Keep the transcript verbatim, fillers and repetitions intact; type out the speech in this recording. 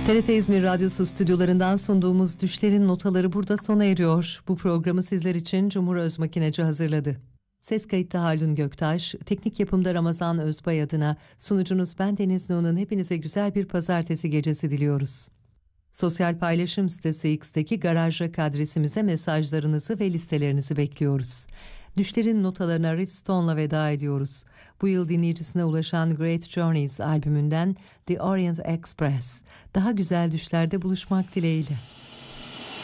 T R T İzmir Radyosu stüdyolarından sunduğumuz Düşlerin Notaları burada sona eriyor. Bu programı sizler için Cumhur Özmakineci hazırladı. Ses kayıtta Haldun Göktaş, teknik yapımda Ramazan Özbay adına sunucunuz ben Deniz Nuh'un hepinize güzel bir pazartesi gecesi diliyoruz. Sosyal paylaşım sitesi X'teki Garaj Rock adresimize mesajlarınızı ve listelerinizi bekliyoruz. Düşlerin notalarına Riff Stone'la veda ediyoruz. Bu yıl dinleyicisine ulaşan Great Journeys albümünden The Orient Express. Daha güzel düşlerde buluşmak dileğiyle.